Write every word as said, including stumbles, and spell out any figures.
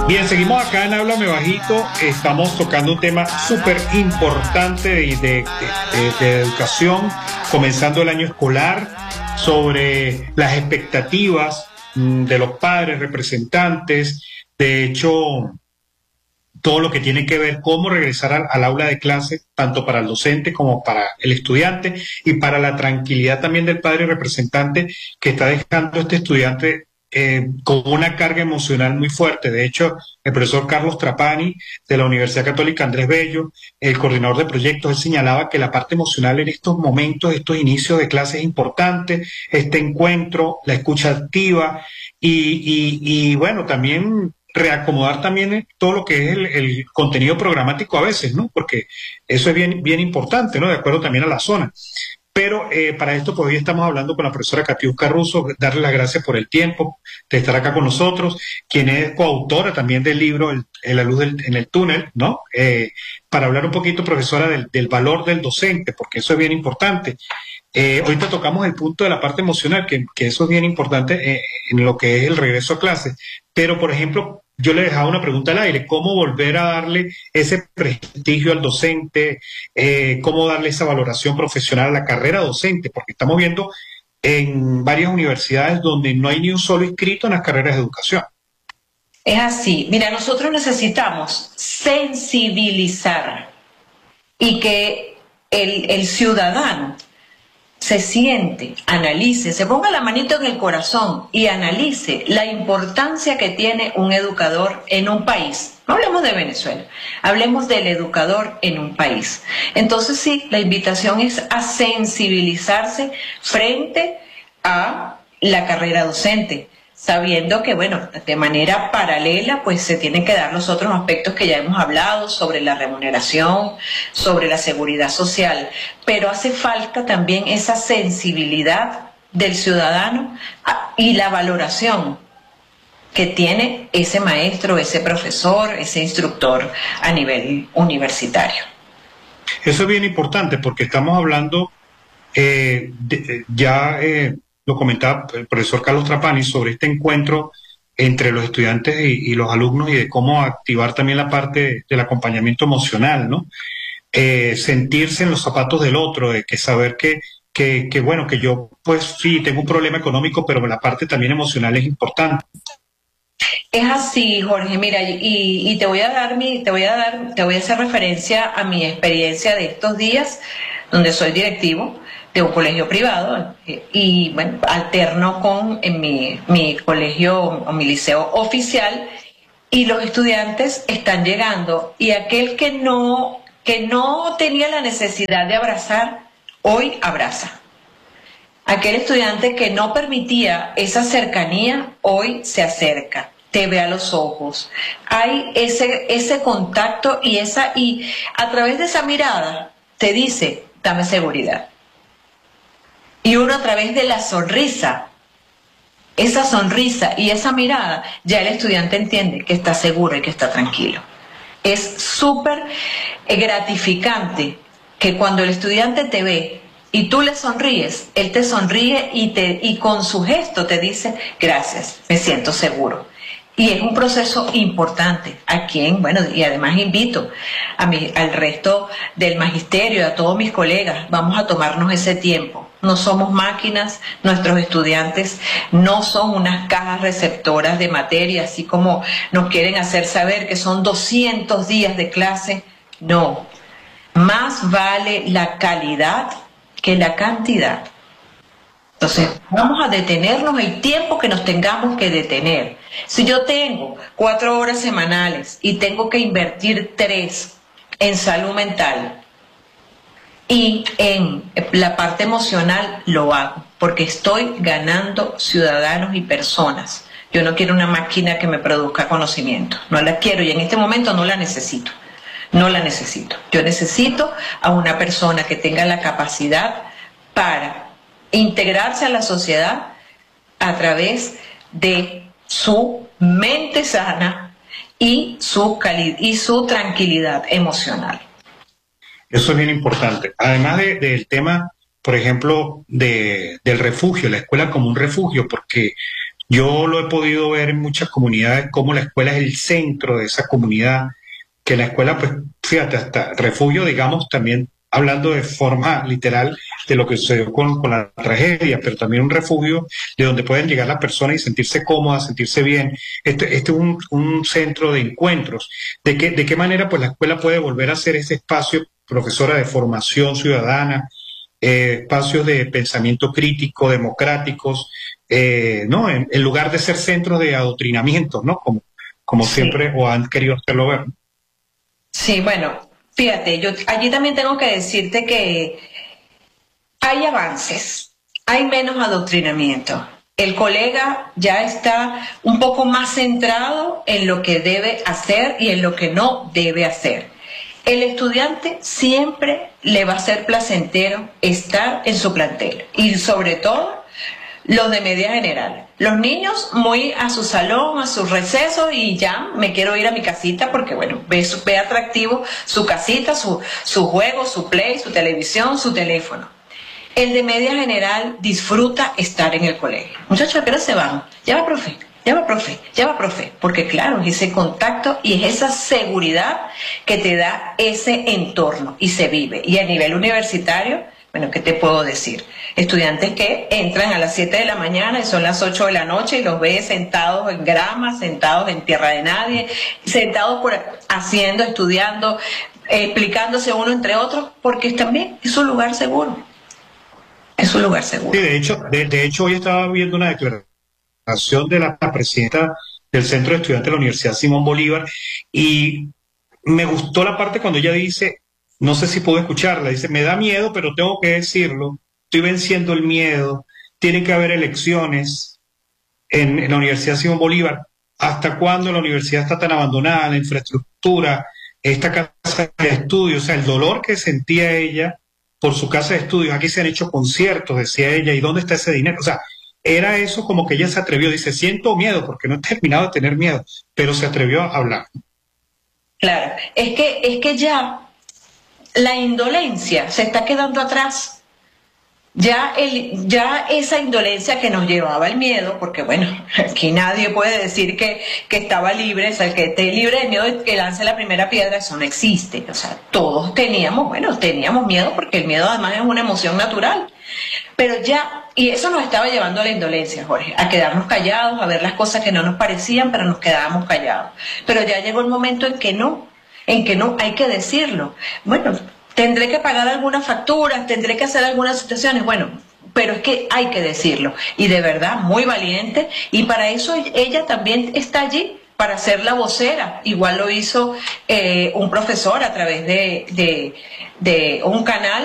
Bien, seguimos acá en Háblame Bajito. Estamos tocando un tema súper importante de, de, de, de educación, comenzando el año escolar, sobre las expectativas mm, de los padres, representantes. De hecho, todo lo que tiene que ver cómo regresar al, al aula de clase, tanto para el docente como para el estudiante, y para la tranquilidad también del padre representante que está dejando este estudiante eh, con una carga emocional muy fuerte. De hecho, el profesor Carlos Trapani, de la Universidad Católica Andrés Bello, el coordinador de proyectos, él señalaba que la parte emocional en estos momentos, estos inicios de clase es importante, este encuentro, la escucha activa, y, y, y bueno, también reacomodar también todo lo que es el, el contenido programático a veces, ¿no? Porque eso es bien, bien importante, ¿no? De acuerdo también a la zona. Pero eh, para esto, pues hoy estamos hablando con la profesora Katiuska Russo, darle las gracias por el tiempo de estar acá con nosotros, quien es coautora también del libro El, el La luz del, en el túnel, ¿no? Eh, para hablar un poquito, profesora, del, del valor del docente, porque eso es bien importante. Eh, ahorita tocamos el punto de la parte emocional, que, que eso es bien importante eh, en lo que es el regreso a clase. Pero, por ejemplo, yo le dejaba una pregunta al aire: ¿cómo volver a darle ese prestigio al docente? Eh, ¿Cómo darle esa valoración profesional a la carrera docente? Porque estamos viendo en varias universidades donde no hay ni un solo inscrito en las carreras de educación. Es así. Mira, nosotros necesitamos sensibilizar y que el, el ciudadano se siente, analice, se ponga la manito en el corazón y analice la importancia que tiene un educador en un país. No hablemos de Venezuela, hablemos del educador en un país. Entonces sí, la invitación es a sensibilizarse frente a la carrera docente, sabiendo que, bueno, de manera paralela, pues se tienen que dar los otros aspectos que ya hemos hablado sobre la remuneración, sobre la seguridad social, pero hace falta también esa sensibilidad del ciudadano y la valoración que tiene ese maestro, ese profesor, ese instructor a nivel universitario. Eso es bien importante porque estamos hablando eh, de, ya... Eh, lo comentaba el profesor Carlos Trapani sobre este encuentro entre los estudiantes y, y los alumnos, y de cómo activar también la parte del acompañamiento emocional, ¿no? Eh, sentirse en los zapatos del otro, de que saber que, que, que, bueno, que yo pues sí tengo un problema económico, pero la parte también emocional es importante. Es así, Jorge, mira, y, y te voy a dar mi, te voy a dar, te voy a hacer referencia a mi experiencia de estos días, donde soy directivo de un colegio privado y bueno, alterno con en mi, mi colegio o mi liceo oficial, y los estudiantes están llegando, y aquel que no, que no tenía la necesidad de abrazar, hoy abraza. Aquel estudiante que no permitía esa cercanía, hoy se acerca, te ve a los ojos. Hay ese, ese contacto y, esa, y a través de esa mirada te dice, dame seguridad. Y uno a través de la sonrisa, esa sonrisa y esa mirada, ya el estudiante entiende que está seguro y que está tranquilo. Es súper gratificante que cuando el estudiante te ve y tú le sonríes, él te sonríe y, te, y con su gesto te dice, gracias, me siento seguro. Y es un proceso importante, a quien, bueno, y además invito a mi, al resto del magisterio, a todos mis colegas, vamos a tomarnos ese tiempo. No somos máquinas, nuestros estudiantes no son unas cajas receptoras de materia, así como nos quieren hacer saber que son doscientos días de clase. No, más vale la calidad que la cantidad. Entonces, vamos a detenernos el tiempo que nos tengamos que detener. Si yo tengo cuatro horas semanales y tengo que invertir tres en salud mental y en la parte emocional, lo hago, porque estoy ganando ciudadanos y personas. Yo no quiero una máquina que me produzca conocimiento, no la quiero, y en este momento no la necesito, no la necesito. Yo necesito a una persona que tenga la capacidad para integrarse a la sociedad a través de su mente sana y su, cali- y su tranquilidad emocional. Eso es bien importante. Además de, del tema, por ejemplo, de, del refugio, la escuela como un refugio, porque Yo lo he podido ver en muchas comunidades, como la escuela es el centro de esa comunidad, que la escuela, pues, fíjate, hasta refugio, digamos, también hablando de forma literal de lo que sucedió con, con la tragedia, pero también un refugio de donde pueden llegar las personas y sentirse cómodas, sentirse bien. Este, este es un, un centro de encuentros. ¿De qué, de qué manera, pues, la escuela puede volver a ser ese espacio, profesora, de formación ciudadana, eh, espacios de pensamiento crítico, democráticos, eh, ¿no? En, en lugar de ser centros de adoctrinamiento, ¿no? Como, como Sí. siempre o han querido hacerlo ver. Sí, bueno, fíjate, yo allí también tengo que decirte que hay avances, hay menos adoctrinamiento. El colega ya está un poco más centrado en lo que debe hacer y en lo que no debe hacer. El estudiante siempre le va a ser placentero estar en su plantel y sobre todo los de media general. Los niños muy a su salón, a sus recesos y ya me quiero ir a mi casita porque, bueno, ve, ve atractivo su casita, su, su juego, su play, su televisión, su teléfono. El de media general disfruta estar en el colegio. Muchachos, ¿a qué hora se van? Ya va, profe, ya va, profe, ya va, profe. Porque claro, es ese contacto y es esa seguridad que te da ese entorno y se vive. Y a nivel universitario, bueno, ¿qué te puedo decir? Estudiantes que entran a las siete de la mañana y son las ocho de la noche y los ves sentados en grama, sentados en tierra de nadie, sentados por haciendo, estudiando, eh, explicándose uno entre otros, porque también es un lugar seguro. Es un lugar seguro. Sí, de hecho, de, de hecho hoy estaba viendo una declaración de la presidenta del Centro de Estudiantes de la Universidad Simón Bolívar y me gustó la parte cuando ella dice, no sé si puedo escucharla, dice, me da miedo, pero tengo que decirlo, estoy venciendo el miedo, tiene que haber elecciones en, en la Universidad Simón Bolívar. ¿Hasta cuándo la universidad está tan abandonada, la infraestructura, esta casa de estudios, o sea, el dolor que sentía ella por su casa de estudios, aquí se han hecho conciertos, decía ella, ¿y dónde está ese dinero? O sea, era eso como que ella se atrevió, dice, siento miedo, porque no he terminado de tener miedo, pero se atrevió a hablar. Claro, es que, es que ya la indolencia se está quedando atrás. Ya, el, ya esa indolencia que nos llevaba al miedo, porque bueno, aquí nadie puede decir que, que estaba libre, o sea, el que esté libre de miedo y que lance la primera piedra, eso no existe. O sea, todos teníamos, bueno, teníamos miedo porque el miedo además es una emoción natural. Pero ya, y eso nos estaba llevando a la indolencia, Jorge, a quedarnos callados, a ver las cosas que no nos parecían, pero nos quedábamos callados. Pero ya llegó el momento en que no, en que no, hay que decirlo. Bueno, tendré que pagar algunas facturas, tendré que hacer algunas situaciones, bueno, pero es que hay que decirlo. Y de verdad, muy valiente, y para eso ella también está allí, para ser la vocera. Igual lo hizo eh, un profesor a través de, de, de un canal